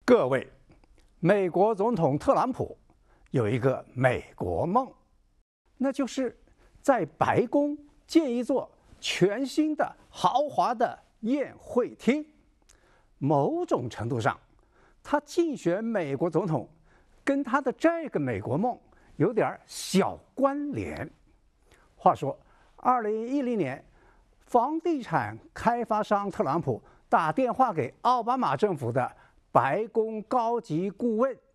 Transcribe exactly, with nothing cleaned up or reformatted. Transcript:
各位，美国总统特朗普有一个美国梦，那就是在白宫建一座全新的豪华的宴会厅。某种程度上，他竞选美国总统跟他的这个美国梦有点小关联。话说，二零一零年，房地产开发商特朗普打电话给奥巴马政府的白宫高级顾问